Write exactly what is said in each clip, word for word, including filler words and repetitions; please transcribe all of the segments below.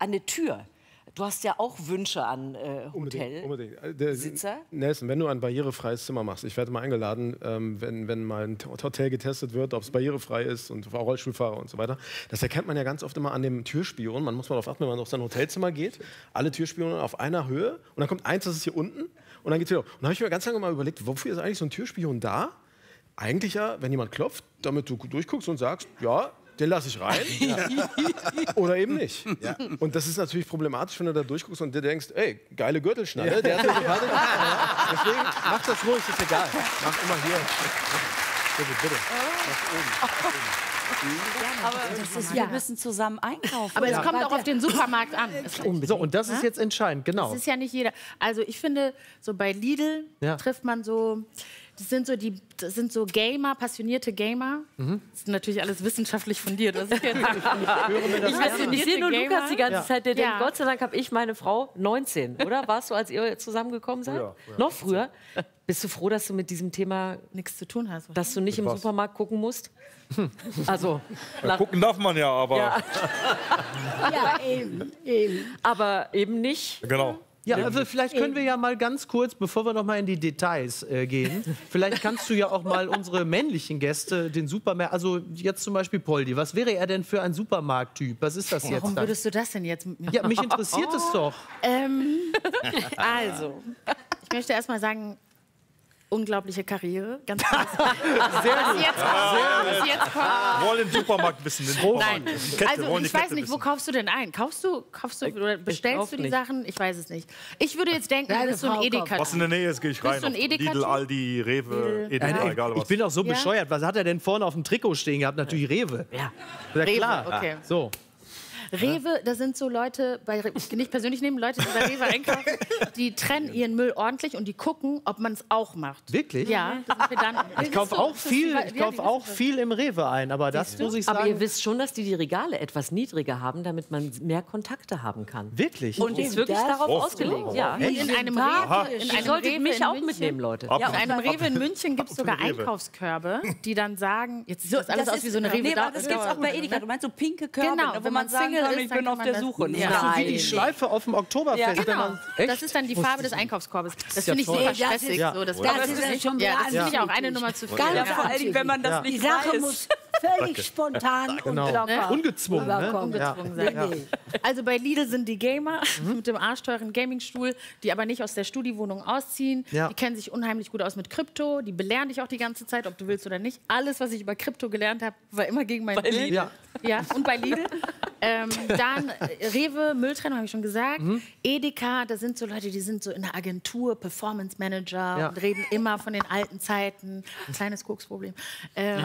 an der Tür. Du hast ja auch Wünsche an äh, Hotel. Unbedingt. unbedingt. Der, Sitzer? Nelson, wenn du ein barrierefreies Zimmer machst, ich werde mal eingeladen, ähm, wenn, wenn mal ein Hotel getestet wird, ob es barrierefrei ist und Rollstuhlfahrer und so weiter. Das erkennt man ja ganz oft immer an dem Türspion. Man muss mal darauf achten, wenn man auf sein Hotelzimmer geht, alle Türspione auf einer Höhe und dann kommt eins, das ist hier unten und dann geht's wieder. Und dann habe ich mir ganz lange mal überlegt, wofür ist eigentlich so ein Türspion da? Eigentlich ja, wenn jemand klopft, damit du durchguckst und sagst, ja, den lasse ich rein. Ja. Oder eben nicht. Ja. Und das ist natürlich problematisch, wenn du da durchguckst und dir denkst, ey, geile Gürtelschnalle. Ja. Der hat sympathisch. Deswegen mach das ruhig, ist egal. Mach immer hier. Bitte, bitte. Nach oben. Nach oben. Aber das ist, wir müssen zusammen einkaufen. Aber es ja. kommt auch auf den Supermarkt an. So, und das ist jetzt entscheidend, genau. Das ist ja nicht jeder. Also ich finde, so bei Lidl ja. trifft man so... Das sind so die, das sind so Gamer, passionierte Gamer. Mhm. Das ist natürlich alles wissenschaftlich fundiert. Was ich jetzt ich, ich, ich, ich sehe nur Gamer. Lukas die ganze ja. Zeit, der ja. denkt, Gott sei Dank habe ich meine Frau neunzehn, oder? Warst du, als ihr zusammengekommen seid? Ja, ja. Noch früher? Bist du froh, dass du mit diesem Thema nichts zu tun hast? Oder? Dass du nicht im Supermarkt gucken musst? Also ja, gucken darf man ja, aber... Ja, ja eben, eben. Aber eben nicht. Genau. Ja, also vielleicht können wir ja mal ganz kurz, bevor wir noch mal in die Details äh, gehen, vielleicht kannst du ja auch mal unsere männlichen Gäste, den Supermarkt, also jetzt zum Beispiel Poldi, was wäre er denn für ein Supermarkttyp? Was ist das jetzt? Warum würdest du das denn jetzt mit mir? Ja, mich interessiert oh. es doch. Ähm, also, ich möchte erst mal sagen, unglaubliche Karriere, ganz krass. Sehr was gut. Jetzt kommt, was jetzt kommt. Wir wollen den Supermarkt wissen. Den Supermarkt. Nein, Kette, also ich weiß nicht, wissen. wo kaufst du denn ein? Kaufst du, kaufst du oder bestellst du die nicht. Sachen? Ich weiß es nicht. Ich würde jetzt denken, du bist so ein Edeka. Was in der Nähe ist, gehe ich rein. So ein Lidl, Aldi, Rewe, Edeka, Nein, egal was. Ich bin auch so Ja. bescheuert. Was hat er denn vorne auf dem Trikot stehen gehabt? Natürlich Rewe. Ja. Ja, Rewe, klar. okay. So. Rewe, das sind so Leute, bei, ich nicht persönlich nehmen, Leute, die bei Rewe einkaufen, die trennen ihren Müll ordentlich und die gucken, ob man es auch macht. Wirklich? Ja, das sind Pedanten. Ich kaufe auch viel, ich kauf auch viel im Rewe ein, aber das muss ich sagen. Aber ihr wisst schon, dass die die Regale etwas niedriger haben, damit man mehr Kontakte haben kann. Wirklich? Und ist wirklich das? darauf Oh. ausgelegt. Oh. Ja. In einem Rewe, in Ihr einem solltet Rewe mich in auch München, mitnehmen, Leute. Ja, in einem Rewe in München gibt es sogar Rewe. Einkaufskörbe, die dann sagen, jetzt sieht das alles das aus wie so eine nee, Rewe. aber das gibt es auch bei Edeka. Du meinst so pinke Körbe, Genau, ne, wo wenn man man sagen Single kann, ist, ich dann bin kann auf man der das- Suche. Ja. So wie die Nein. Schleife auf dem Oktoberfest. Ja, wenn man- Genau. Echt? Das ist dann die Farbe des Einkaufskorbes. Das ja finde ich toll. super Nee, das stressig. ist- So, das Das das ist nicht- schon ja, das finde ich auch beabsichtigt. eine Nummer zu viel. Ganz Ja. vor allen Dingen, wenn man das Ja. nicht Die Sache weiß. muss völlig spontan Genau. und locker Ungezwungen, ne? rüberkommen. Ja. Ungezwungen sein. Ja. Also bei Lidl sind die Gamer Mhm. mit dem arschteuren Gamingstuhl, die aber nicht aus der Studiwohnung ausziehen. Ja. Die kennen sich unheimlich gut aus mit Krypto. Die belehren dich auch die ganze Zeit, ob du willst oder nicht. Alles, was ich über Krypto gelernt habe, war immer gegen meinen Willen. Ja. Ja, und bei Lidl. ähm, dann äh, Rewe, Mülltrennung, habe ich schon gesagt. Mhm. Edeka, das sind so Leute, die sind so in der Agentur, Performance Manager Ja. und reden immer von den alten Zeiten. Ein kleines Koksproblem. Ähm,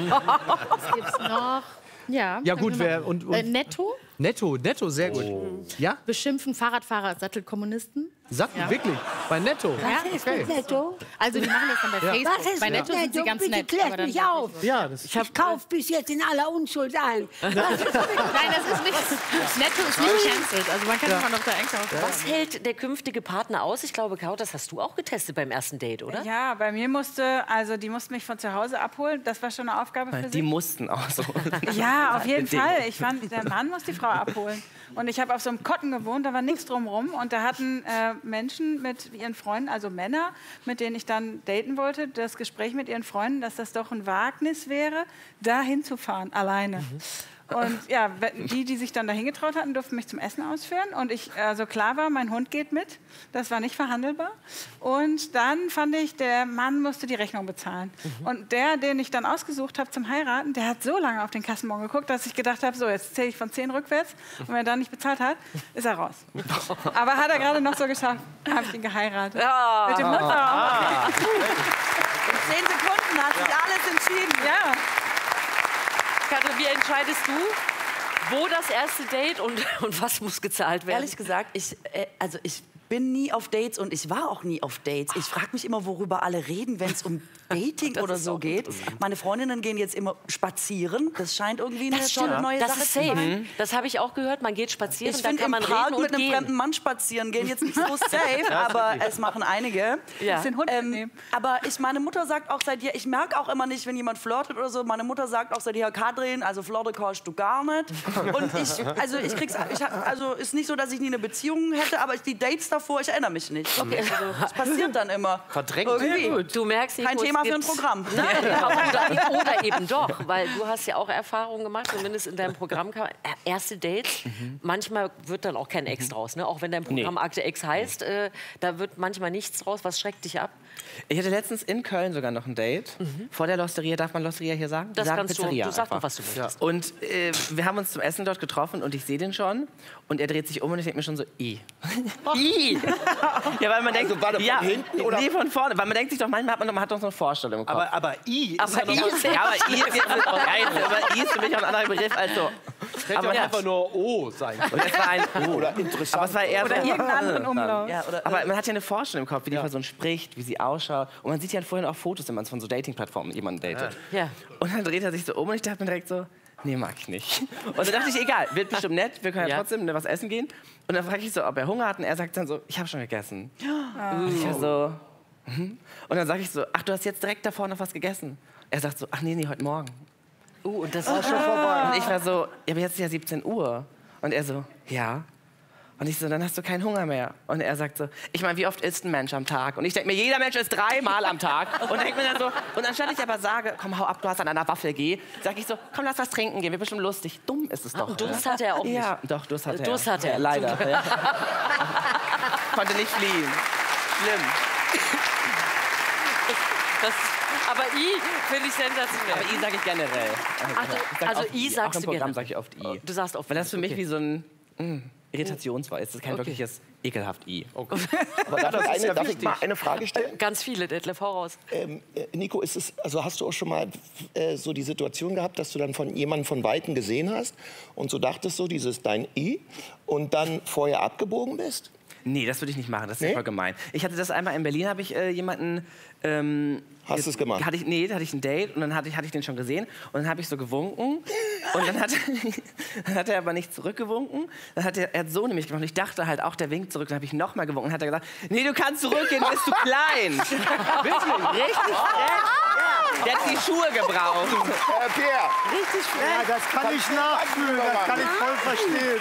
was gibt's noch? Ja, Ja kann gut, ich wer mal- und, und äh, Netto Netto, Netto, sehr gut. Ja, beschimpfen Fahrradfahrer als Sattelkommunisten. Satten, Ja. wirklich. Bei Netto. Ja, ist okay. mit Netto. Also die machen das dann bei Facebook. Was ist Bei mit Netto sind sie Netto? ganz Bitte nett. klärt aber dann mich nicht auf. so. Ja, das Ich kaufe bis jetzt in aller Unschuld ein. Nein, das ist nicht. Netto ist nicht cancelled. Also man kann immer noch da einkaufen. Was hält der künftige Partner aus? Ich glaube, Kaut, das hast du auch getestet beim ersten Date, oder? Ja, bei mir musste, also die mussten mich von zu Hause abholen. Das war schon eine Aufgabe für Die sie. mussten auch so. Ja, auf jeden Bedingt. Fall. Ich fand, der Mann muss die Frau abholen. Und ich habe auf so einem Kotten gewohnt, da war nichts drumherum. Und da hatten äh, Menschen mit ihren Freunden, also Männer, mit denen ich dann daten wollte, das Gespräch mit ihren Freunden, dass das doch ein Wagnis wäre, da hinzufahren, alleine. Mhm. Und ja, die, die sich dann dahin getraut hatten, durften mich zum Essen ausführen. Und ich, also klar war, mein Hund geht mit. Das war nicht verhandelbar. Und dann fand ich, der Mann musste die Rechnung bezahlen. Mhm. Und der, den ich dann ausgesucht habe zum Heiraten, der hat so lange auf den Kassenbon geguckt, dass ich gedacht habe, so, jetzt zähle ich von zehn rückwärts. Und wenn er dann nicht bezahlt hat, ist er raus. Aber hat er gerade noch so geschafft, habe ich ihn geheiratet. Ja. Mit dem Mutter auch. In zehn Sekunden hat sich alles entschieden. Ja. Katrin, wie entscheidest du, wo das erste Date und, und was muss gezahlt werden? Ehrlich gesagt, ich, äh, also ich bin nie auf Dates und ich war auch nie auf Dates. Ich frage mich immer, worüber alle reden, wenn es um Dating oder so geht. Meine Freundinnen gehen jetzt immer spazieren. Das scheint irgendwie eine Das tolle stimmt. neue Das Sache ist zu safe. sein. Das habe ich auch gehört. Man geht spazieren, Ich da finde kann im man Park reden und mit einem gehen. fremden Mann spazieren gehen jetzt nicht so safe, Ja, aber es machen einige. Ja. Den Hund Ähm, mitnehmen. aber ich, meine Mutter sagt auch seit ihr, ich merke auch immer nicht, wenn jemand flirtet oder so. Meine Mutter sagt auch seit ihr, Katrin, also Flirte kannst du gar nicht. Und ich, also ich krieg's, ich, hab- also ist nicht so, dass ich nie eine Beziehung hätte, aber die Dates davor, ich erinnere mich nicht. Okay. Also, das passiert dann immer. Verdrängt. Irgendwie. Du merkst, Kein Nico, es Thema für ein gibt- Programm. Ja, oder, oder eben doch, weil du hast ja auch Erfahrungen gemacht, zumindest in deinem Programm. Erste Dates, manchmal wird dann auch kein Ex draus. Ne? Auch wenn dein Programm Akte Ex heißt, äh, da wird manchmal nichts draus. Was schreckt dich ab? Ich hatte letztens in Köln sogar noch ein Date. Vor der Losteria, darf man Losteria hier sagen? Das Wir sagen kannst du, Pizzeria du sag einfach. doch, was du möchtest. Und äh, wir haben uns zum Essen dort getroffen und ich sehe den schon. Und er dreht sich um und ich denke mir schon so, i. I. Ja, weil man denkt, Also war der von ja, hinten, oder? Nee, von vorne. Weil man denkt sich doch, manchmal hat man, doch, man hat doch so eine Vorstellung im Kopf. Aber, aber I ist aber ja noch I mal- ist, ja, aber I ist, jetzt, aber I ist für mich auch ein anderer Begriff als so. Hätte Aber ja ja. einfach nur O sein können. Und es war ein O. Oder interessant. Aber es war eher Oder so, irgendeinen anderen Umlaut. Ja, oder, aber man hat ja eine Vorstellung im Kopf, wie die Person spricht, wie sie ausschaut. Und man sieht ja vorhin auch Fotos, wenn man von so Dating-Plattformen jemanden datet. Ja. Und dann dreht er sich so um und ich dachte mir direkt so, nee, mag ich nicht. Und dann dachte ich, egal, wird bestimmt nett, wir können ja, Ja. trotzdem ne, was essen gehen. Und dann frage ich so, ob er Hunger hat und er sagt dann so, ich habe schon gegessen. Und ich war so, mhm. Und dann sage ich so, ach, du hast jetzt direkt davor noch was gegessen. Er sagt so, ach nee, nee, heute Morgen. Uh, und das war schon vorbei. Und ich war so, ja, aber jetzt ist ja siebzehn Uhr. Und er so, ja. Und ich so, dann hast du keinen Hunger mehr. Und er sagt so, ich meine, wie oft isst ein Mensch am Tag? Und ich denke mir, jeder Mensch isst dreimal am Tag. Und denke mir dann so, und anstatt ich aber sage, komm, hau ab, du hast an einer Waffel, geh, sage ich so, komm, lass was trinken gehen, wird bestimmt lustig. Dumm ist es doch. Und Durst hatte er auch nicht. Ja, doch, Durst hatte er. Durst hatte er. Ja, leider. Ja. Konnte nicht fliehen. Schlimm. Das, aber I finde ich sensationell. Aber I sage ich generell. Ach, du, Ich sag also oft I Auch sagst im du Programm gerne. sage ich oft I. Du sagst oft Weil das für mich okay. wie so ein mh, Irritationsweis. Das ist kein Okay. wirkliches ekelhaft I. Aber darf, ich eine, darf ich mal eine Frage stellen? Ganz viele, Detlef, hau raus. Ähm, äh, Nico, ist es, also hast du auch schon mal äh, so die Situation gehabt, dass du dann von jemandem von Weitem gesehen hast und so dachtest so, dieses dein I und dann vorher abgebogen bist? Nee, das würde ich nicht machen. Das ist Nee? super gemein. Ich hatte das einmal in Berlin, habe ich äh, jemanden. Ähm, Hast du es gemacht? Hatte ich, nee, da hatte ich ein Date und dann hatte ich, hatte ich den schon gesehen und dann habe ich so gewunken und dann hat, dann hat er aber nicht zurückgewunken. Dann hat er, er hat so nämlich gemacht und ich dachte halt auch, der winkt zurück. Dann habe ich noch mal gewunken und hat er gesagt, nee, du kannst zurückgehen, du bist zu klein. Wirklich? Richtig frech. Ja. Der hat die Schuhe gebraucht. Äh, Pierre, Richtig frech. Ja, das kann ich nachfühlen, das kann ich voll verstehen.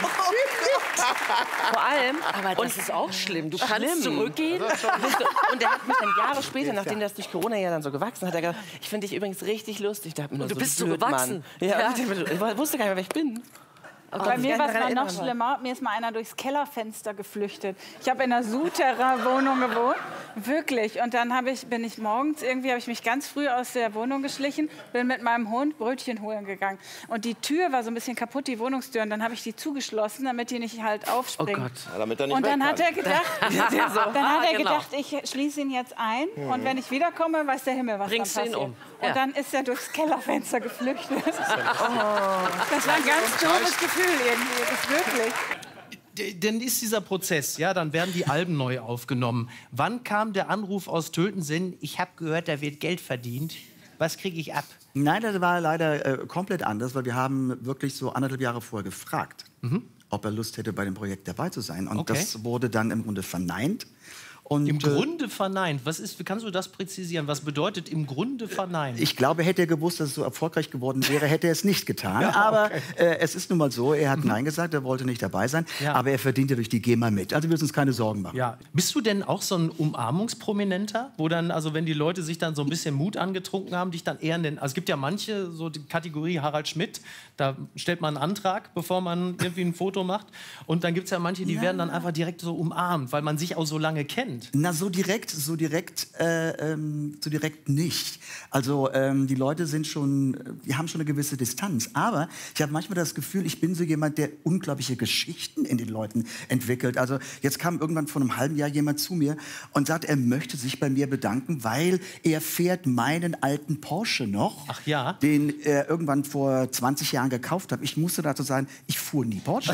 Vor allem, Aber das ist auch schlimm. Du kannst Schlimm. zurückgehen. Und der hat mich dann Jahre später, nachdem das durch Corona ja dann so gewachsen hat, er gesagt, ich finde dich übrigens richtig lustig. Da hat mir nur Und du so bist so blöd, gewachsen. Mann. Ja, Ja. Und ich, ich wusste gar nicht mehr, wer ich bin. Bei mir war es mal noch erinnern. schlimmer. Mir ist mal einer durchs Kellerfenster geflüchtet. Ich habe in einer Souterrain-Wohnung gewohnt. Wirklich. Und dann hab ich, bin ich morgens, irgendwie habe ich mich ganz früh aus der Wohnung geschlichen, bin mit meinem Hund Brötchen holen gegangen. Und die Tür war so ein bisschen kaputt, die Wohnungstür. Und dann habe ich die zugeschlossen, damit die nicht halt aufspringen. Oh Gott. Ja, damit er nicht Und dann weg hat kann. er gedacht, Ja, so. dann hat er Genau. gedacht, ich schließe ihn jetzt ein. Und wenn ich wiederkomme, weiß der Himmel, was Bringst du dann ihn passiert. um. Ja. Und dann ist er durchs Kellerfenster geflüchtet. Das, das war ein ganz doofes Gefühl irgendwie. Das ist wirklich. D- Dann ist dieser Prozess, ja, dann werden die Alben neu aufgenommen. Wann kam der Anruf aus Töltensinn, ich habe gehört, da wird Geld verdient. Was kriege ich ab? Nein, das war leider äh, komplett anders, weil wir haben wirklich so anderthalb Jahre vorher gefragt, ob er Lust hätte, bei dem Projekt dabei zu sein. Und Okay. das wurde dann im Grunde verneint. Und, Im äh, Grunde verneint. Was ist, kannst du das präzisieren? Was bedeutet im Grunde verneint? Ich glaube, hätte er gewusst, dass es so erfolgreich geworden wäre, hätte er es nicht getan. Aber äh, es ist nun mal so, er hat Nein gesagt, er wollte nicht dabei sein. Ja. Aber er verdient ja durch die GEMA mit. Also wir müssen uns keine Sorgen machen. Ja. Bist du denn auch so ein Umarmungsprominenter? Wo dann, also wenn die Leute sich dann so ein bisschen Mut angetrunken haben, dich dann eher in den. Also es gibt ja manche, so die Kategorie Harald Schmidt, da stellt man einen Antrag, bevor man irgendwie ein Foto macht. Und dann gibt es ja manche, die Ja. werden dann einfach direkt so umarmt, weil man sich auch so lange kennt. End? Na, so direkt, so direkt, äh, ähm, so direkt nicht. Also ähm, die Leute sind schon, die haben schon eine gewisse Distanz. Aber ich habe manchmal das Gefühl, ich bin so jemand, der unglaubliche Geschichten in den Leuten entwickelt. Also jetzt kam irgendwann vor einem halben Jahr jemand zu mir und sagt, er möchte sich bei mir bedanken, weil er fährt meinen alten Porsche noch, Ach ja? den er irgendwann vor zwanzig Jahren gekauft hat. Ich musste dazu sagen, ich fuhr nie Porsche.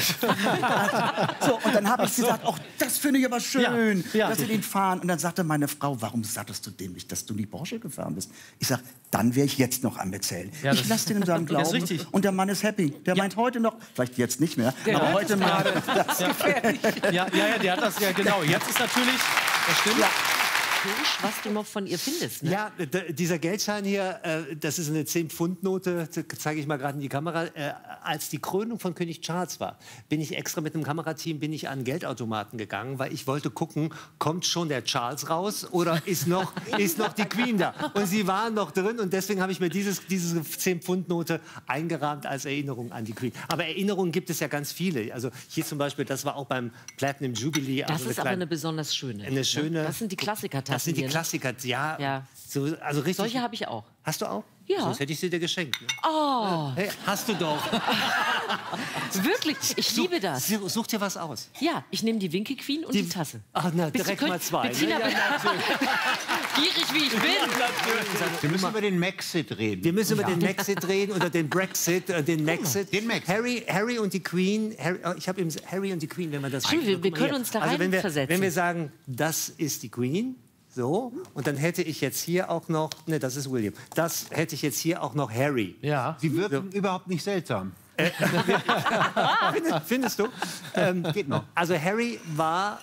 So, und dann habe ich gesagt, ach, das finde ich aber schön, Ja, ja. dass Sie den fahren. Und dann sagte meine Frau, warum sagtest du dem nicht, dass du nie Porsche gefahren bist? Ich sage, dann wäre ich jetzt noch am Erzählen. Ja, ich lasse den in seinem das ist Glauben. richtig. Und der Mann ist happy. Der meint heute noch, vielleicht jetzt nicht mehr, Der aber hört heute es mal. gerade. Das Ja. Ja, ja, ja, der hat das ja genau. Jetzt ist natürlich, das stimmt. Ja. Was du noch von ihr findest. Ne? Ja, dieser Geldschein hier, äh, das ist eine zehn-Pfund-Note, zeige ich mal gerade in die Kamera. Äh, als die Krönung von König Charles war, bin ich extra mit einem Kamerateam bin ich an Geldautomaten gegangen, weil ich wollte gucken, kommt schon der Charles raus oder ist noch, ist noch die Queen da? Und sie waren noch drin und deswegen habe ich mir dieses, diese zehn-Pfund-Note eingerahmt als Erinnerung an die Queen. Aber Erinnerungen gibt es ja ganz viele. Also hier zum Beispiel, das war auch beim Platinum Jubilee. Das also ist aber eine besonders schöne. Eine schöne. Das sind die Klassiker. Das sind die Klassiker, ja. ja. So, also richtig. Solche habe ich auch. Hast du auch? Ja. Sonst hätte ich sie dir geschenkt. Ne? Oh. Hey, hast du doch. Wirklich, ich Such, liebe das. Such, such dir was aus. Ja, ich nehme die Winky Queen und die, die Tasse. Ach, na, Bist direkt du, mal zwei. Bettina, Ne? Ja, gierig wie ich bin. Wir müssen über den Maxit reden. Wir müssen über Ja. den Maxit reden oder den Brexit, äh, den Maxit. Den Maxit. Harry, Harry und die Queen. Harry, oh, ich habe eben Harry und die Queen, wenn man das. Stimmt, wir, wir Guck mal können hier. uns da also wenn wir, reinversetzen. wenn wir sagen, das ist die Queen. So, und dann hätte ich jetzt hier auch noch, ne, das ist William, das hätte ich jetzt hier auch noch Harry. Ja. Sie wirken so. überhaupt nicht seltsam. Äh, Findest du? Ähm, Geht noch. Also Harry war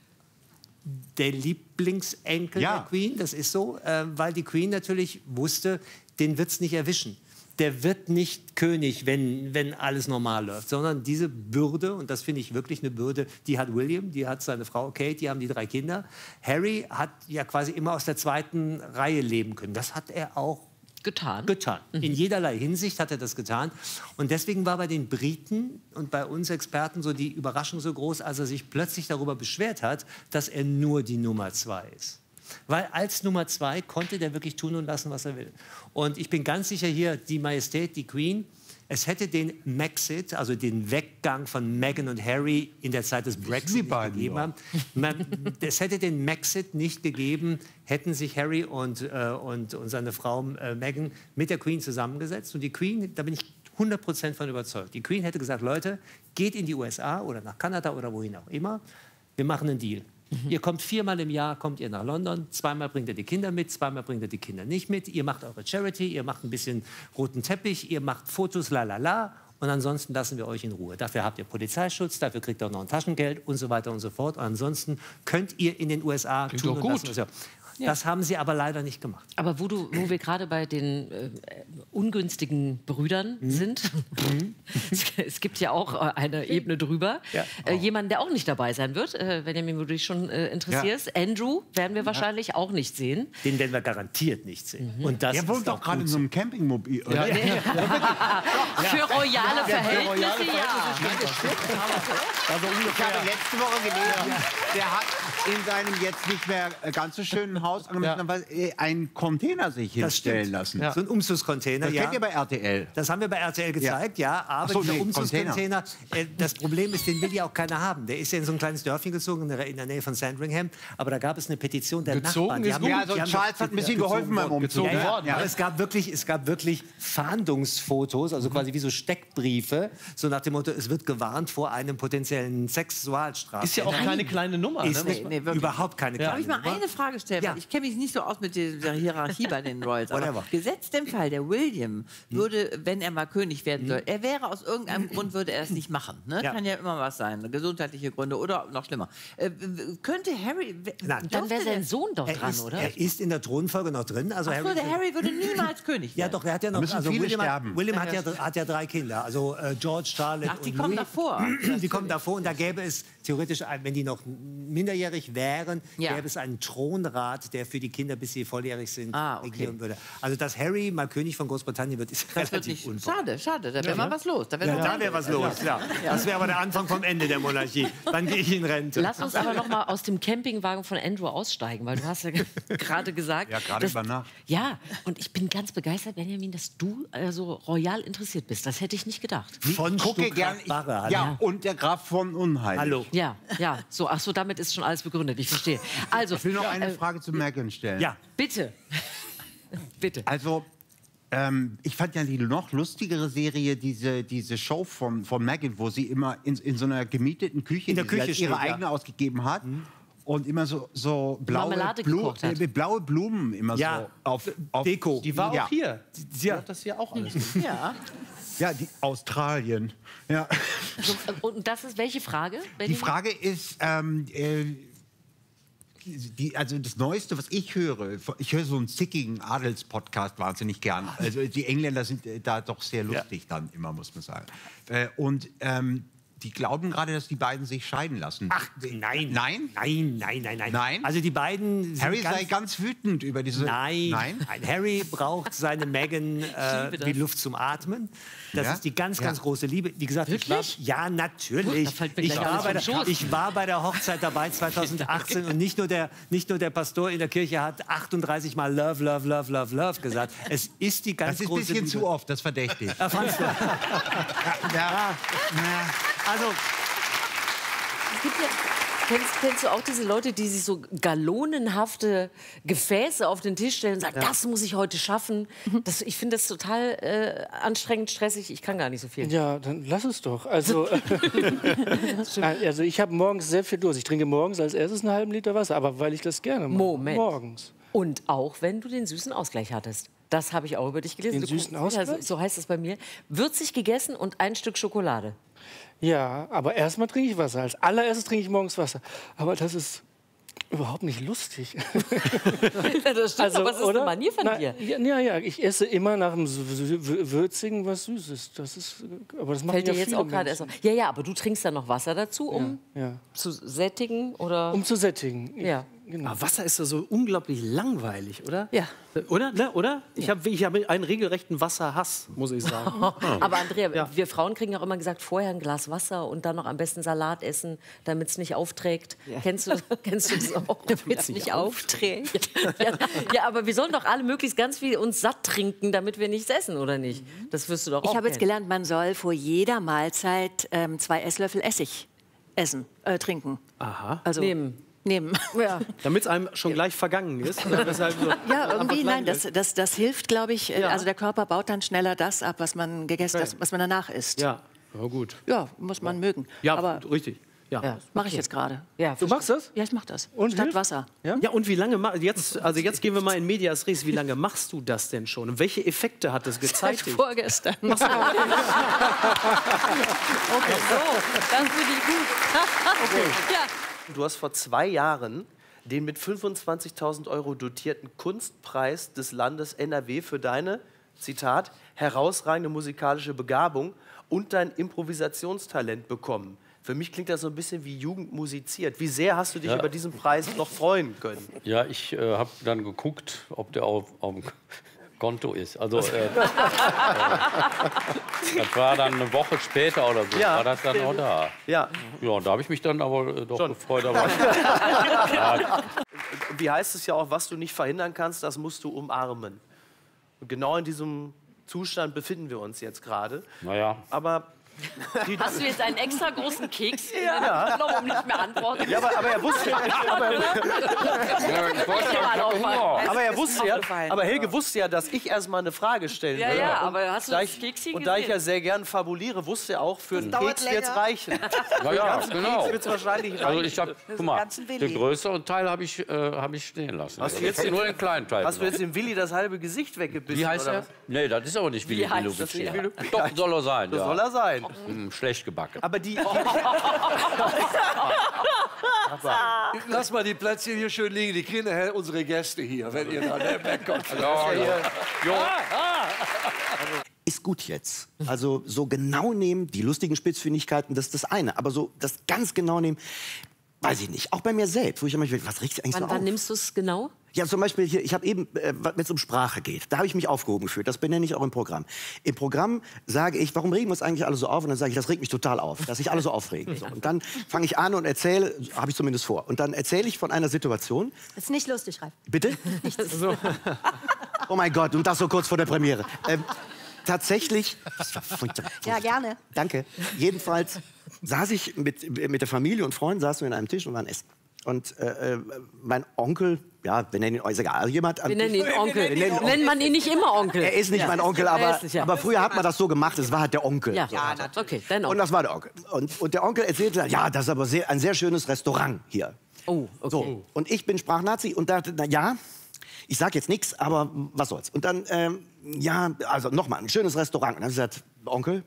der Lieblingsenkel Ja. der Queen, das ist so, äh, weil die Queen natürlich wusste, den wird es nicht erwischen. Der wird nicht König, wenn, wenn alles normal läuft, sondern diese Bürde, und das finde ich wirklich eine Bürde, die hat William, die hat seine Frau Kate, die haben die drei Kinder. Harry hat ja quasi immer aus der zweiten Reihe leben können. Das hat er auch getan. getan. Mhm. In jederlei Hinsicht hat er das getan. Und deswegen war bei den Briten und bei uns Experten so die Überraschung so groß, als er sich plötzlich darüber beschwert hat, dass er nur die Nummer zwei ist. Weil als Nummer zwei konnte der wirklich tun und lassen, was er will. Und ich bin ganz sicher hier, die Majestät, die Queen, es hätte den Maxit, also den Weggang von Meghan und Harry in der Zeit des Brexit nicht gegeben. Haben. Man, es hätte den Maxit nicht gegeben, hätten sich Harry und, äh, und, und seine Frau äh, Meghan mit der Queen zusammengesetzt. Und die Queen, da bin ich hundert Prozent von überzeugt, die Queen hätte gesagt, Leute, geht in die U S A oder nach Kanada oder wohin auch immer, wir machen einen Deal. Mhm. Ihr kommt viermal im Jahr, kommt ihr nach London, zweimal bringt ihr die Kinder mit, zweimal bringt ihr die Kinder nicht mit, ihr macht eure Charity, ihr macht ein bisschen roten Teppich, ihr macht Fotos, la la la, und ansonsten lassen wir euch in Ruhe. Dafür habt ihr Polizeischutz, dafür kriegt ihr auch noch ein Taschengeld und so weiter und so fort. Und ansonsten könnt ihr in den U S A Klingt tun doch und gut. lassen, was ihr- Das haben sie aber leider nicht gemacht. Aber wo, du, wo wir gerade bei den äh, ungünstigen Brüdern Mhm. sind, es, es gibt ja auch äh, eine Ebene drüber, Ja. äh, jemanden, der auch nicht dabei sein wird, äh, Benjamin, wo du dich schon äh, interessierst. Andrew werden wir wahrscheinlich auch nicht sehen. Den werden wir garantiert nicht sehen. Und das Der ist wohnt auch doch gerade gut in so einem Campingmobil. Oder? Ja. Für royale Verhältnisse, ja. Also ich habe letzte Woche gelesen, der hat in seinem jetzt nicht mehr ganz so schönen Haus angemeldet, weil äh, einen Container sich Das hinstellen stimmt. lassen. Ja. So ein Umzugscontainer. Das ja. kennt ihr bei R T L. Das haben wir bei R T L gezeigt, ja. aber Ach so, dieser nee, Umzugscontainer, äh, das Problem ist, den will ja auch keiner haben. Der ist ja in so ein kleines Dörfchen gezogen, in der, in der Nähe von Sandringham. Aber da gab es eine Petition der Gezogen Nachbarn. Die ist haben- gut. die Ja, also haben- Charles hat ein bisschen gezogen geholfen beim worden. Umzug. Ja, ja. Gezogen worden, ja. Aber es gab wirklich, es gab wirklich Fahndungsfotos, also quasi wie so Steckbriefe, so nach dem Motto, es wird gewarnt vor einem potenziellen Sexualstraftäter. Ist ja auch keine kleine Nummer. Ist ne? nicht, überhaupt keine Darf kleine ich mal Nummer. eine Frage stellen? Weil ich kenne mich nicht so aus mit dieser Hierarchie bei den Royals. Aber Whatever. gesetzt im Fall, der William würde, wenn er mal König werden soll, er wäre aus irgendeinem Grund, würde er es nicht machen. Ne? Ja. Kann ja immer was sein, gesundheitliche Gründe oder noch schlimmer. Äh, w- könnte Harry... w- Nein. Dann wäre durfte sein der- Sohn doch Er dran, ist, oder? er ist in der Thronfolge noch drin. Also Ach so, der Harry würde niemals König Ja, werden. doch, er hat ja noch. müssen Also viele William, hat, sterben. William hat, ja, hat ja drei Kinder. Also äh, George, Charlotte Ach, die und kommen Louis. davor. Die kommen davor und da gäbe es theoretisch, ein- wenn die noch minderjährig wären, Ja. gäbe es einen Thronrat Rat, der für die Kinder, bis sie volljährig sind, Ah, okay. regieren würde. Also, dass Harry mal König von Großbritannien wird, ist Das wird relativ nicht, unwahrscheinlich. schade, schade, da wäre mal was los. Da wäre Ja, noch da mehr wäre was los. los, ja. Das wäre aber der Anfang vom Ende der Monarchie. Dann gehe ich in Rente. Lass uns aber noch mal aus dem Campingwagen von Andrew aussteigen, weil du hast ja gerade gesagt... Ja, gerade dass- über Nacht. Ja, und ich bin ganz begeistert, Benjamin, dass du äh, so royal interessiert bist. Das hätte ich nicht gedacht. Von Gucke gern. Ich, ja, und der Graf von Unheil. Hallo. Ja, ja, so, ach so, damit ist schon alles begründet, ich verstehe. Also, Ich will noch eine äh, Frage zu Meghan stellen. Ja. bitte. Bitte. Also, ähm, ich fand ja die noch lustigere Serie, diese, diese Show von, von Meghan, wo sie immer in, in so einer gemieteten Küche, In der die Küche sie als ihre steht, ja. eigene ausgegeben hat. Und immer so, so blaue, Marmelade Blu gekocht hat. äh, blaue Blumen immer Ja. so auf, auf Deko. Die war ja. auch hier. Die, die Ja. hat das hier auch alles. Ja. Ja, die Australien. Ja. So, und das ist welche Frage? Die Benjamin? Frage ist, ähm, äh, die, also das Neueste, was ich höre, ich höre so einen zickigen Adels-Podcast wahnsinnig gern. Also die Engländer sind äh, da doch sehr lustig dann immer, muss man sagen. Äh, und ähm, die glauben gerade, dass die beiden sich scheiden lassen. Ach, nein. Nein? Nein, nein, nein, nein. Nein? Also die beiden sind Harry ganz, sei ganz wütend über diese... Nein, Nein? nein. Harry braucht seine Meghan äh, liebe wie das. Luft zum Atmen. Das Ja? ist die ganz, ganz Ja. große Liebe. Wie gesagt, ich war, Wirklich? ja, natürlich. Da fällt mir Ich gleich war, alles bei vom der, Schoß. ich war bei der Hochzeit dabei zweitausendachtzehn und nicht nur, der, nicht nur der Pastor in der Kirche hat achtunddreißig Mal Love, Love, Love, Love, Love gesagt. Es ist die ganz Das ist ein große bisschen Liebe. zu oft, das verdächtig. Äh, fandst du? Ja. Also, Es gibt ja, kennst, kennst du auch diese Leute, die sich so gallonenhafte Gefäße auf den Tisch stellen und sagen, das muss ich heute schaffen? Das, ich finde das total äh, anstrengend, stressig. Ich kann gar nicht so viel. Ja, dann lass es doch. Also, also ich habe morgens sehr viel Durst. Ich trinke morgens als erstes einen halben Liter Wasser, aber weil ich das gerne mache. Moment. Morgens. Und auch wenn du den süßen Ausgleich hattest. Das habe ich auch über dich gelesen. Den Du süßen guckst- ja, Ausgleich? so, so heißt es bei mir. Würzig gegessen und ein Stück Schokolade. Ja, aber erstmal trinke ich Wasser. Als allererstes trinke ich morgens Wasser. Aber das ist überhaupt nicht lustig. Das stimmt, aber es ist eine Manier von na, dir. Ja, ja, ja, ich esse immer nach dem Sü- Sü- Würzigen was Süßes. Das ist, aber das machen Fällt dir ja jetzt viele auch gerade erst Menschen. auf. Ja, ja, aber du trinkst dann noch Wasser dazu, um Ja. zu sättigen? Oder? Um zu sättigen. Ja. Genau. Aber Wasser ist ja so unglaublich langweilig, oder? Ja. Oder? Ne? Oder? Ich habe ich hab einen regelrechten Wasserhass, muss ich sagen. Aber Andrea, wir Frauen kriegen auch immer gesagt, vorher ein Glas Wasser und dann noch am besten Salat essen, damit es nicht aufträgt. Kennst du, kennst du das auch? Damit es nicht aufträgt. Ja, ja, aber wir sollen doch alle möglichst ganz viel uns satt trinken, damit wir nichts essen, oder nicht? Das wirst du doch auch Ich habe jetzt kennen. gelernt, man soll vor jeder Mahlzeit ähm, zwei Esslöffel Essig essen, äh, trinken. Aha. Also Nehmen. Nehmen. Ja, Damit es einem schon gleich vergangen ist. Oder weshalb so ja irgendwie, einfach nein, klein das, das, das hilft, glaube ich. äh, Ja. Also der Körper baut dann schneller das ab, was man gegessen, Okay. das, was man danach isst. Ja, ja gut. Ja, muss man mögen. Ja, Aber richtig. Ja. das mache ich jetzt gerade. Ja, Du machst das? Ja, ich mache das. Und Statt hilft? Wasser. Ja? Ja, und wie lange ma- jetzt, also jetzt gehen wir mal in Medias Res. Wie lange machst du das denn schon? Und welche Effekte hat das gezeigt? Seit vorgestern. Machst du- Okay, so, das finde ich gut. Ja. Du hast vor zwei Jahren den mit fünfundzwanzigtausend Euro dotierten Kunstpreis des Landes N R W für deine, Zitat, herausragende musikalische Begabung und dein Improvisationstalent bekommen. Für mich klingt das so ein bisschen wie Jugend musiziert. Wie sehr hast du dich Ja. über diesen Preis noch freuen können? Ja, ich äh, habe dann geguckt, ob der auf, auf dem Konto ist. Also, äh, äh, das war dann eine Woche später oder so, Ja. war das dann auch da. Ja. Ja, und da habe ich mich dann aber äh, doch gefreut. Aber, ja, Wie heißt es ja auch, was du nicht verhindern kannst, das musst du umarmen. Und genau in diesem Zustand befinden wir uns jetzt gerade. naja. Aber die, Hast du jetzt einen extra großen Keks in Ja. der Hand genommen, um nicht mehr antworten? Ja, aber, aber er wusste ja, aber, Ja, aber er wusste ja, aufgefallen. aber Helge wusste ja, dass ich erstmal eine Frage stellen Ja, würde. ja, Und aber hast du da das ich, Keksi Und da ich gesehen? ja sehr gern fabuliere, wusste er auch, für einen dauert Keks wird es länger. reichen. Ja, ja, Ganz genau. Keks wird's wahrscheinlich reichen. Also ich habe, guck mal, ganzen den Willi. größeren Teil habe ich, äh, hab ich stehen lassen. Hast du Ich jetzt hab den- nur den kleinen Teil Hast du jetzt genommen. dem Willi das halbe Gesicht weggebissen? Wie heißt oder er? was? Nee, das ist aber nicht Willi Wie heißt Bilovic. das? Ja. Willi- Doch, soll er sein. Das ja. soll er sein. Hm, schlecht gebacken. Aber die... Lass mal die Plätzchen hier schön liegen. Die kriegen nachher unsere Gäste hier, wenn ihr da wegkommt. Ja, ja. Ist gut jetzt. Also so genau nehmen, die lustigen Spitzfindigkeiten, das ist das eine. Aber so das ganz genau nehmen, weiß ich nicht. Auch bei mir selbst, wo ich immer, was regt sich eigentlich Wann, so wann auf? nimmst du es genau? Ja, zum Beispiel hier, ich habe eben, äh, wenn es um Sprache geht, da habe ich mich aufgehoben gefühlt. Das benenne ich auch im Programm. Im Programm sage ich, warum regen wir uns eigentlich alle so auf? Und dann sage ich, das regt mich total auf, dass sich alle so aufregen. So. Und dann fange ich an und erzähle, habe ich zumindest vor. Und dann erzähle ich von einer Situation. Das ist nicht lustig, Ralf. Bitte? So. Oh mein Gott, und das so kurz vor der Premiere. Ähm, tatsächlich. Ja, gerne. Danke. Jedenfalls saß ich mit, mit der Familie und Freunden, saßen wir an einem Tisch und waren essen. Und äh, mein Onkel, ja, wir nennen ihn, ist egal, also jemand... Wir nennen ihn Onkel. Wir nennen Nennt man ihn nicht immer Onkel? Er ist nicht ja. mein Onkel, aber, nicht, ja. aber früher hat man das so gemacht, es war halt der Onkel. Ja, so. ja natürlich. Okay, dein Onkel. Und das war der Onkel. Und, und der Onkel erzählte, ja, das ist aber sehr, ein sehr schönes Restaurant hier. Oh, okay. So. Und ich bin Sprachnazi und dachte, na ja, ich sag jetzt nichts, aber was soll's. Und dann, ähm, ja, also nochmal, ein schönes Restaurant. Und dann hat er gesagt, Onkel,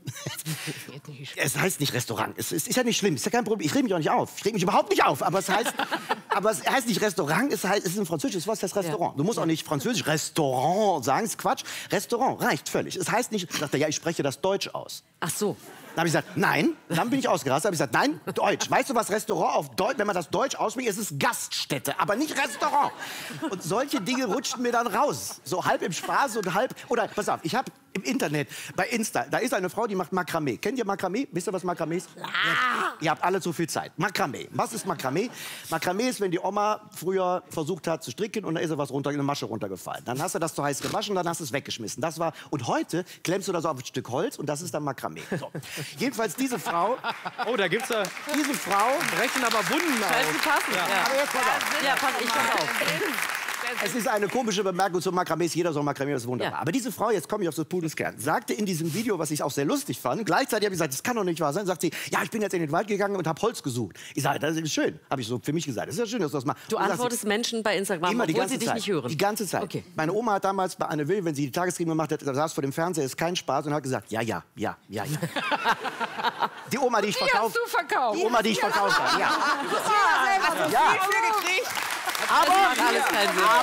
es heißt nicht Restaurant. Es ist, ist ja nicht schlimm, ist ja kein Problem. Ich reg mich auch nicht auf. Ich reg mich überhaupt nicht auf. Aber es heißt, aber es heißt nicht Restaurant, es, heißt, es ist ein französisches Wort, es heißt Restaurant. Du musst auch nicht französisch Restaurant sagen, ist Quatsch. Restaurant reicht völlig. Es heißt nicht, sagt er, ja, ich spreche das Deutsch aus. Ach so. Dann habe ich gesagt, nein. Dann bin ich ausgerastet. Habe ich gesagt, nein, Deutsch. Weißt du, was Restaurant auf Deutsch, wenn man das Deutsch ausspricht, es ist Gaststätte, aber nicht Restaurant. Und solche Dinge rutschten mir dann raus. So halb im Spaß und halb... Oder, pass auf, ich habe im Internet, bei Insta, da ist eine Frau, die macht Makramee. Kennt ihr Makramee? Wisst ihr, was Makramee ist? Ja. Ihr habt alle zu viel Zeit. Makramee. Was ist Makramee? Makramee ist, wenn die Oma früher versucht hat zu stricken und da ist ihr was runter, eine Masche runtergefallen. Dann hast du das zu heiß gewaschen, dann hast du es weggeschmissen. Das war, und heute klemmst du das auf ein Stück Holz und das ist dann Makramee. So. Jedenfalls diese Frau... Oh, da gibt's da... Diese Frau... Brechen aber Wunden Scheint zu passen. Ja. Ja. Aber jetzt pass auf. Ja, pass, ich pass auf. Es ist eine komische Bemerkung zum Makramee. Jeder soll Makramee, das ist wunderbar. Ja. Aber diese Frau, jetzt komme ich auf das Pudelskern, sagte in diesem Video, was ich auch sehr lustig fand, gleichzeitig habe ich gesagt, das kann doch nicht wahr sein, sagt sie, ja, ich bin jetzt in den Wald gegangen und habe Holz gesucht. Ich sage, das ist schön, habe ich so für mich gesagt. Das ist ja schön, dass du das machst. Du antwortest sie, Menschen bei Instagram, immer die obwohl ganze sie dich Zeit, nicht hören. Die ganze Zeit. Okay. Meine Oma hat damals bei Anne Will, wenn sie die Tagesthemen gemacht hat, saß vor dem Fernseher, ist kein Spaß und hat gesagt, ja, ja, ja, ja, ja. Die Oma, die ich verkauft. Die hast du verkauft. Die Oma, die ich verkauft habe, ja. Hast du Ja. viel für gekriegt? Aber, Das macht alles keinen Sinn.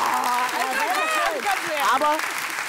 aber, aber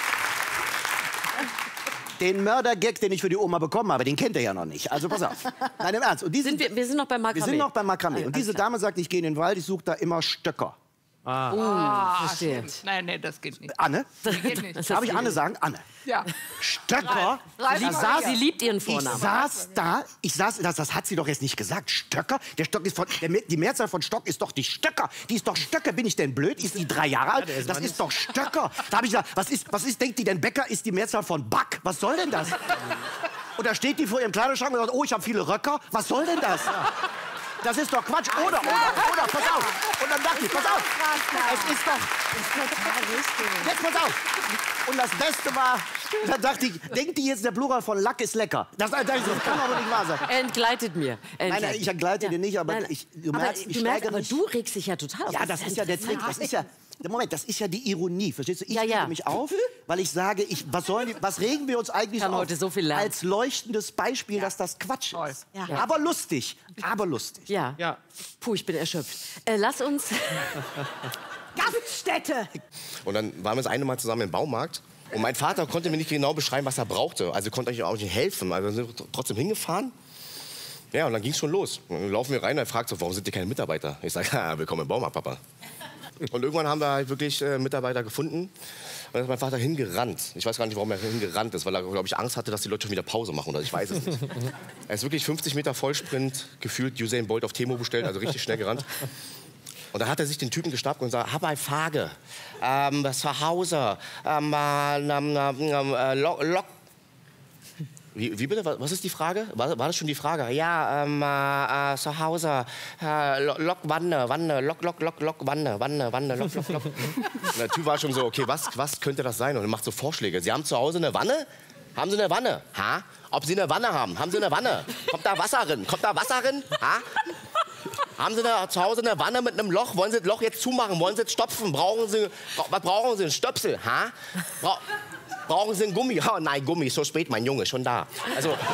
den Mörder-Gag, den ich für die Oma bekommen habe, den kennt er ja noch nicht. Also pass auf. Nein, im Ernst. Und diese, Sind wir, wir sind noch beim Makramee. wir sind noch beim Makramee. Ah, Und diese Dame sagt, ich gehe in den Wald, ich suche da immer Stöcker. Ah. Ah, verstehe. Nein, nein, das geht nicht. Anne? Das geht nicht. Darf ich Anne sagen? Anne. Ja. Stöcker? Ralf, Sie, Ralf saß, Maria. Sie liebt ihren ich Vornamen. saß da, ich saß, das, das hat sie doch jetzt nicht gesagt. Stöcker? Der Stock ist von, der, die Mehrzahl von Stock ist doch die Stöcker. Die ist doch Stöcker. Bin ich denn blöd? Ist die drei Jahre alt? Das ist doch Stöcker. Da habe ich gesagt, was ist, was ist, denkt die denn, Bäcker ist die Mehrzahl von Back? Was soll denn das? Und da steht die vor ihrem Kleiderschrank und sagt, oh, ich habe viele Röcker. Was soll denn das? Das ist doch Quatsch. Oder, oder, oder, pass auf. Und dann dachte ich, pass auf. Es ist doch... Jetzt pass auf. Und das Beste war, da dachte ich, denkt die jetzt, der Plural von Lack ist lecker. Das, das, das kann aber nicht wahr sein. Entgleitet mir. Nein, nein, ich entgleite dir nicht, aber Nein, ich, du aber merkst, ich du merkst, steigere aber mich. du regst dich ja total auf. Ja, das ist ja der Trick. Das ist ja, Moment, das ist ja die Ironie. Verstehst du? Ich Ja, ja. rege mich auf, weil ich sage, ich, was, sollen, die- was regen wir uns eigentlich Kann auf? heute so viel lernen. Als leuchtendes Beispiel, dass das Quatsch ist. Ja. Aber lustig. Aber lustig. Ja. Ja. Puh, ich bin erschöpft. Äh, lass uns... Gaststätte. Und dann waren wir das eine Mal zusammen im Baumarkt. Und mein Vater konnte mir nicht genau beschreiben, was er brauchte. Also konnte ich auch nicht helfen. Also sind wir trotzdem hingefahren. Ja, und dann ging es schon los. Und dann laufen wir rein und er fragt so, warum sind hier keine Mitarbeiter? Ich sage, ja, willkommen im Baumarkt, Papa. Und irgendwann haben wir halt wirklich äh, Mitarbeiter gefunden. Und dann ist mein Vater hingerannt. Ich weiß gar nicht, warum er hingerannt ist, weil er, glaube ich, Angst hatte, dass die Leute schon wieder Pause machen. Oder ich weiß es nicht. Er ist wirklich fünfzig Meter Vollsprint, gefühlt Usain Bolt auf Temo bestellt, also richtig schnell gerannt. Und dann hat er sich den Typen geschnappt und gesagt, hab ein Frage, ähm, zu Hause, ähm, ähm, ähm, äh, Lok, Lok. Wie, wie bitte? Was ist die Frage? War, war das schon die Frage? Ja, ähm, äh, zu Hause, äh, Lok, Wanne, Wanne, Lok, Lok, Lok, Lok, Wanne, Wanne, Wanne, Lok, Lok, Lok. Und der Typ war schon so, okay, was, was könnte das sein? Und er macht so Vorschläge. Sie haben zu Hause eine Wanne? Haben Sie eine Wanne? Ha? Ob Sie eine Wanne haben? Haben Sie eine Wanne? Kommt da Wasser drin? Kommt da Wasser drin? Ha? Haben Sie eine, zu Hause eine Wanne mit einem Loch? Wollen Sie das Loch jetzt zumachen? Wollen Sie es stopfen? Brauchen Sie, was brauchen Sie? Ein Stöpsel? Ha? Bra brauchen Sie einen Gummi? Oh nein, Gummi, so spät, mein Junge, schon da. Also, und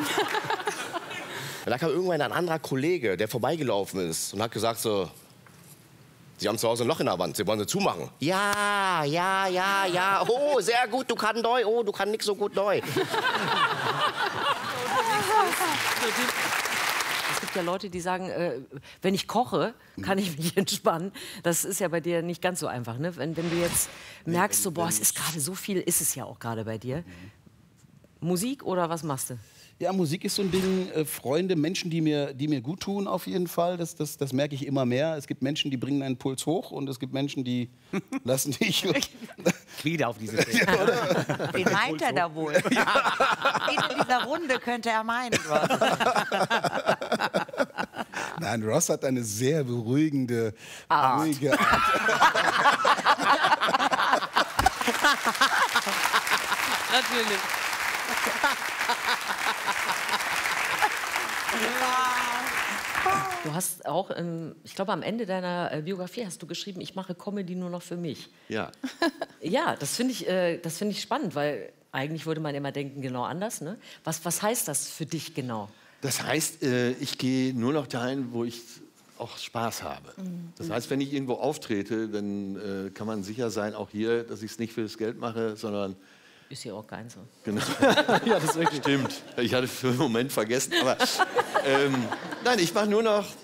da kam irgendwann ein anderer Kollege, der vorbeigelaufen ist und hat gesagt so, Sie haben zu Hause ein Loch in der Wand, Sie wollen sie zumachen. Ja, ja, ja, ja. Oh, sehr gut, du kannst Deu. Oh, du kannst nicht so gut Deu. Es gibt ja Leute, die sagen, äh, wenn ich koche, kann ich mich entspannen. Das ist ja bei dir nicht ganz so einfach. Ne? Wenn, wenn du jetzt merkst, so, boah, es ist gerade so viel, ist es ja auch gerade bei dir. Musik oder was machst du? Ja, Musik ist so ein Ding, äh, Freunde, Menschen, die mir, die mir gut tun auf jeden Fall, das, das, das merke ich immer mehr. Es gibt Menschen, die bringen einen Puls hoch und es gibt Menschen, die lassen dich... Wieder auf diese Themen. Wen meint er da wohl? Wen in dieser Runde könnte er meinen? Nein, Ross hat eine sehr beruhigende, Art. ruhige Art. Natürlich. Du hast auch, ähm, ich glaube, am Ende deiner äh, Biografie hast du geschrieben, ich mache Comedy nur noch für mich. Ja. Ja, das finde ich, äh, das finde ich spannend, weil eigentlich würde man immer denken, genau anders. Ne? Was, was heißt das für dich genau? Das heißt, äh, ich gehe nur noch dahin, wo ich auch Spaß habe. Mhm. Das heißt, wenn ich irgendwo auftrete, dann äh, kann man sicher sein, auch hier, dass ich es nicht fürs Geld mache, sondern... Ist ja auch kein so. Genau. Ja, das ist wirklich. Stimmt. Ich hatte es für einen Moment vergessen. Aber ähm, nein, ich mache nur noch